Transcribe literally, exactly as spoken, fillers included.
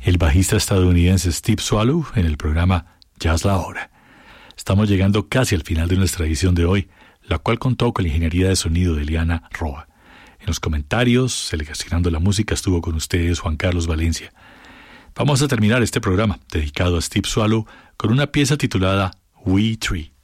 el bajista estadounidense Steve Swallow en el programa Jazz La Hora. Estamos llegando casi al final de nuestra edición de hoy, la cual contó con la ingeniería de sonido de Eliana Roa. En los comentarios, seleccionando la música, estuvo con ustedes Juan Carlos Valencia. Vamos a terminar este programa, dedicado a Steve Swallow, con una pieza titulada We Three.